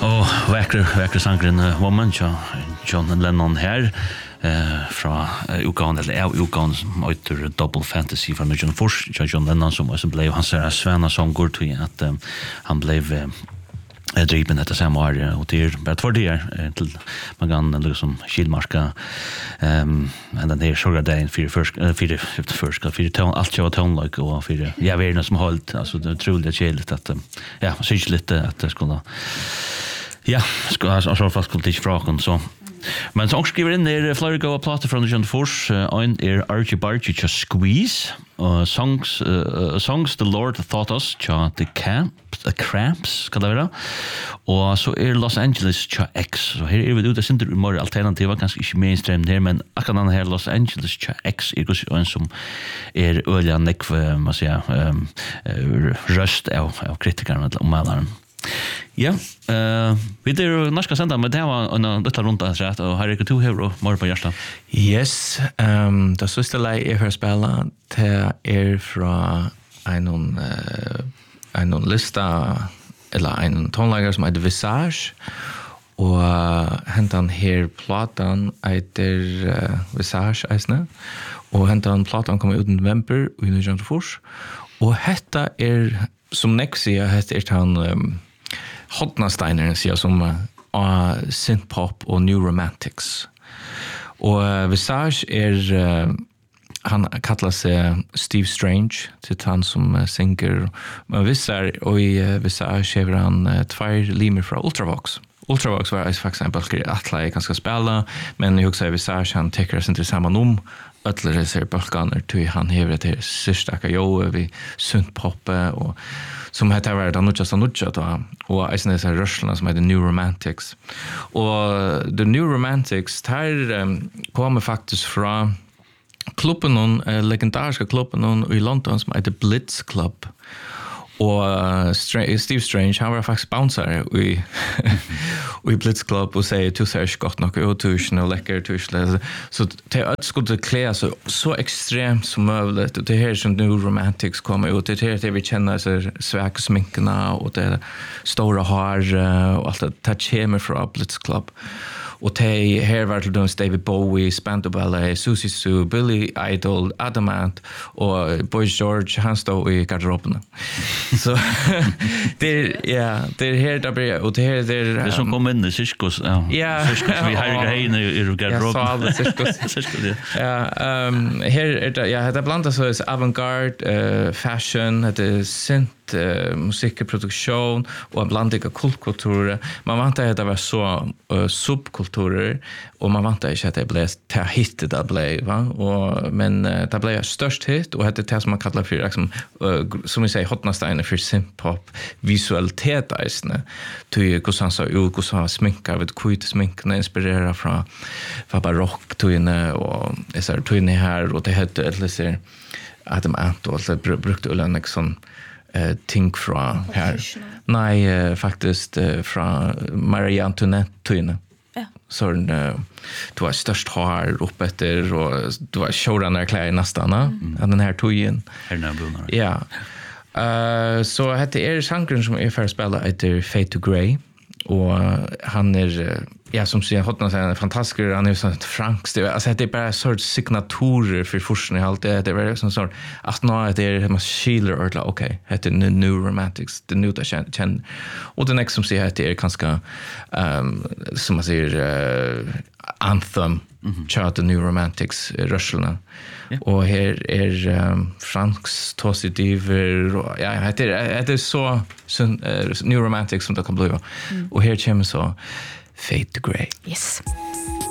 Vackra sangren Woman John Lennon här från utgåvan eller utgåvan som heter Double Fantasy från John Lennon som blev hans sväna sångor till att han blev driven detta samma år och det är bara två dagar till man kan liksom skilmarka den här sågra dagen för ton allt jag ton like och för jag vet inte som hållt alltså det otroligt kärligt att ja syns lite att det skulle ja ska alltså fast politisk fråga så men så skriver in där flera goda plattor från John Force en Archie Barchie just squeeze songs the Lord thought us the Cramps kan det vara och så Los Angeles X så här är det inte mer alternativa ganska inte mainstream där men akkurat den här Los Angeles X är ju en som är öliga neck för man säger röst av kritikerna om malaren. Ja, vi det norska sända men det var en liten runda så att och har jag två här mer på hjärtat. Yes, det sista läget jag har spelat det från en lista eller en tonläggare som heter Visage och hentan här platan heter Visage eisne och hentan platan kommer ut i november i november och detta som Nexia heter han Hotnasteiner säger som synthpop och new romantics. Och Visage han kallar sig Steve Strange till han som singer. Men visar och i Visage har han två limer från Ultravox. Ultravox var för exempel att jag kan spela men jag också Visage han tycker sig inte samma ötler ser balkaner till han hävdar det sista jo vi synthpop och som heter värda nutcha då och isen är rörslarna som heter New Romantics och the New Romantics här kommer faktiskt från klubben legendariska klubben i London som heter Blitz Club och Steve Strange han var faktiskt bouncer i Blitz Club och säger du ser gott nog och tusen och läcker tusen så det skulle klä så extremt som möjligt och det här som New Romantics kommer ut det vi känner så sväck sminkarna och det stora hår och allt det kommer från Blitz Club och det här var till David Bowie, Spandau Ballet, Susie Sue, Billy Idol, Adamant och Boy George, han stod i garderoben. Så det är här där blir och det här det som kommer in i cirkus. Ja, cirkus vi har grejer i garderoben. Ja, så cirkus. Ja, här är det blandas så avantgarde, fashion, det synth musikproduktion och en blandning av kulturkulturer. Man vantar att det var så subkulturer och man vantar inte att det blev till hit det blev va och men det blev störst hit och det som man kallar för liksom som vi säger hotnasteiner för synthpop visualitet isne till hur han så hur han sminkar vid kvit sminkarna inspirerar från barock toner och så toner här och det heter eller Adam Ant och så brukte Ulla liksom ting från här. Nej, faktiskt från Marie Antoinette. Ja. Så du var störst hår upp efter och du var showrunner kläder nästan den här tojen. Här Brunnar. Ja. Så heter sångaren som är för att spela heter Fade to Grey och han ja som säger hot en fantastisk han är så fransk alltså det är bara sorts signaturer för forskning allt det är väl sån sort att nå det är man skiljer eller okej heter New Romantics the new that och det nästa som säger att det är ganska som man säger anthem chart the New Romantics rörslarna och här är fransk positiv och ja det är så New Romantics som det kan bli och här kommer så Fade to Grey. Yes.